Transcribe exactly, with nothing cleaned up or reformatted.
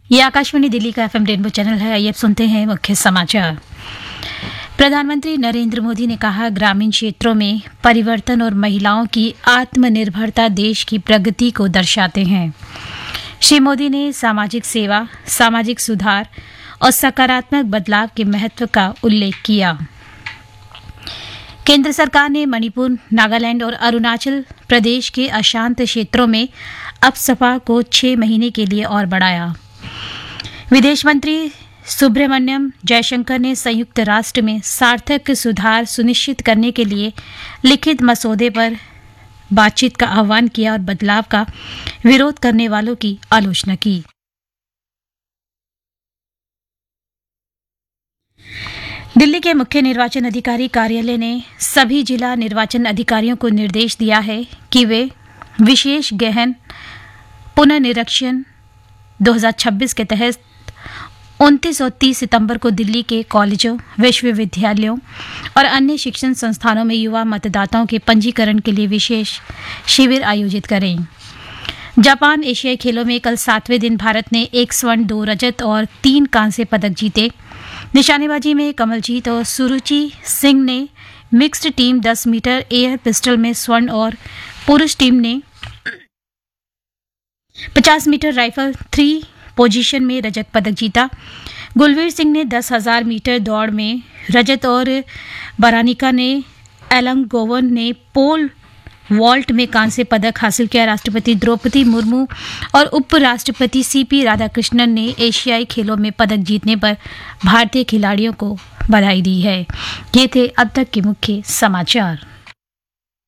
ये आकाशवाणी दिल्ली का FM rainbow channel है। आइए अब सुनते हैं मुख्य समाचार। प्रधानमंत्री नरेंद्र मोदी ने कहा, ग्रामीण क्षेत्रों में परिवर्तन और महिलाओं की आत्मनिर्भरता देश की प्रगति को दर्शाते हैं। श्री मोदी ने सामाजिक सेवा, सामाजिक सुधार और सकारात्मक बदलाव के महत्व का उल्लेख किया। केंद्र सरकार ने मणिपुर, नागालैंड और अरुणाचल प्रदेश के अशांत क्षेत्रों में अफसपा को छह महीने के लिए और बढ़ाया। विदेश मंत्री सुब्रमण्यम जयशंकर ने संयुक्त राष्ट्र में सार्थक सुधार सुनिश्चित करने के लिए लिखित मसौदे पर बातचीत का आह्वान किया और बदलाव का विरोध करने वालों की आलोचना की। दिल्ली के मुख्य निर्वाचन अधिकारी कार्यालय ने सभी जिला निर्वाचन अधिकारियों को निर्देश दिया है कि वे विशेष गहन पुनर्निरीक्षण दो हज़ार छब्बीस के तहत उनतीस और तीस सितंबर को दिल्ली के कॉलेजों, विश्वविद्यालयों और अन्य शिक्षण संस्थानों में युवा मतदाताओं के पंजीकरण के लिए विशेष शिविर आयोजित करें। जापान एशियाई खेलों में कल सातवें दिन भारत ने एक स्वर्ण, दो रजत और तीन कांस्य पदक जीते। निशानेबाजी में कमलजीत और सुरुचि सिंह ने मिक्स्ड टीम दस मीटर एयर पिस्टल में स्वर्ण और पुरुष टीम ने पचास मीटर राइफल थ्री पोजीशन में रजत पदक जीता। गुलवीर सिंह ने दस हजार मीटर दौड़ में रजत और बरानिका ने एलंग गोवन ने पोल वॉल्ट में कांस्य पदक हासिल किया। राष्ट्रपति द्रौपदी मुर्मू और उपराष्ट्रपति सीपी राधाकृष्णन ने एशियाई खेलों में पदक जीतने पर भारतीय खिलाड़ियों को बधाई दी है। ये थे अब तक के मुख्य समाचार।